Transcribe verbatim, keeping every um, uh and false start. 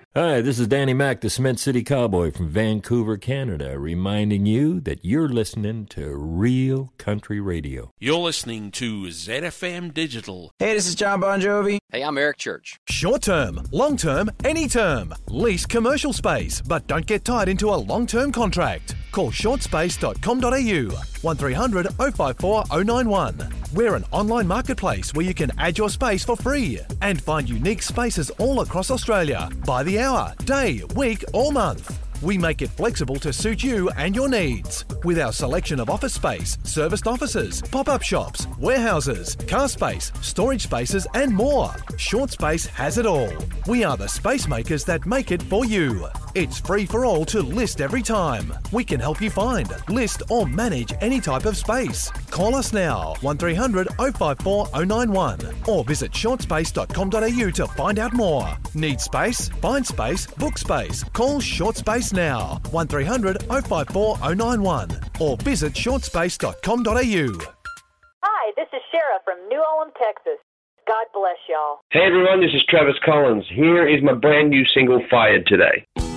Hi, this is Danny Mac, the Cement City Cowboy from Vancouver, Canada, reminding you that you're listening to real country radio. You're listening to Z F M Digital. Hey, this is John Bon Jovi. Hey, I'm Eric Church. Short term, long term, any term. Lease commercial space, but don't get tied into a long-term contract. Call short space dot com dot a u, one three hundred oh five four oh nine one. We're an online marketplace where you can add your space for free and find unique spaces all across Australia by the hour, day, week or month. We make it flexible to suit you and your needs. With our selection of office space, serviced offices, pop-up shops, warehouses, car space, storage spaces and more. Short Space has it all. We are the space makers that make it for you. It's free for all to list every time. We can help you find, list or manage any type of space. Call us now, one three hundred oh five four oh nine one or visit short space dot com dot a u to find out more. Need space? Find space, book space. Call Short Space now, one three hundred oh five four oh nine one or visit short space dot com dot a u. Hi, this is Shara from New Ulm, Texas. God bless y'all. Hey everyone, this is Travis Collins. Here is my brand new single, Fired Today.